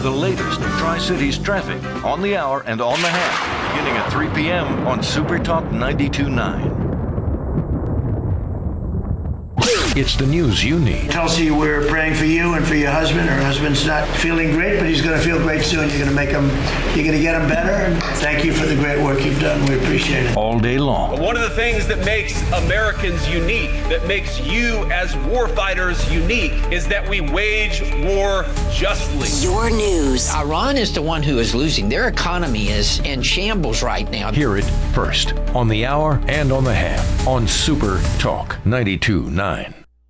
The latest in Tri-Cities traffic on the hour and on the half, beginning at 3 p.m. on Super Talk 92.9. It's the news you need. Tulsi, we're praying for you and for your husband. Her husband's not feeling great, but he's going to feel great soon. You're going to get him better. And thank you for the great work you've done. We appreciate it. All day long. One of the things that makes Americans unique, that makes you as warfighters unique, is that we wage war justly. Your news. Iran is the one who is losing. Their economy is in shambles right now. Hear it first on the hour and on the half on Super Talk 92.9.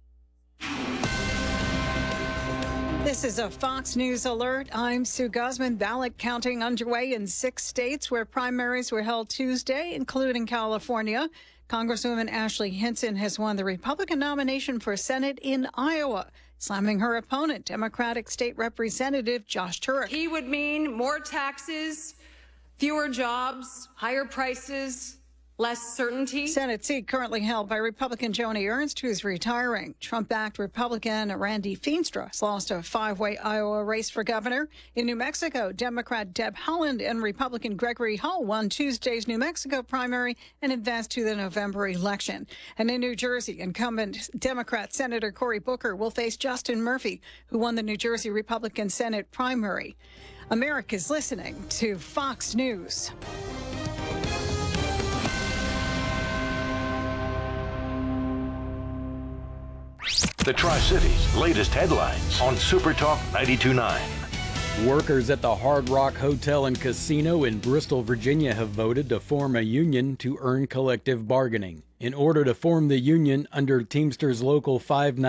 This is a Fox News alert. I'm Sue Guzman. Ballot counting underway in 6 states where primaries were held Tuesday, including California. Congresswoman Ashley Hinson has won the Republican nomination for Senate in Iowa, slamming her opponent, Democratic State Representative Josh Turek. He would mean more taxes, fewer jobs, higher prices, less certainty. Senate seat currently held by Republican Joni Ernst, who's retiring. Trump-backed Republican Randy Feenstra has lost a 5-way Iowa race for governor. In New Mexico, Democrat Deb Haaland and Republican Gregory Hull won Tuesday's New Mexico primary and advanced to the November election. And in New Jersey, incumbent Democrat Senator Cory Booker will face Justin Murphy, who won the New Jersey Republican Senate primary. America's listening to Fox News. The Tri-Cities' latest headlines on Super Talk 92.9. Workers at the Hard Rock Hotel and Casino in Bristol, Virginia have voted to form a union to earn collective bargaining. In order to form the union under Teamsters Local 5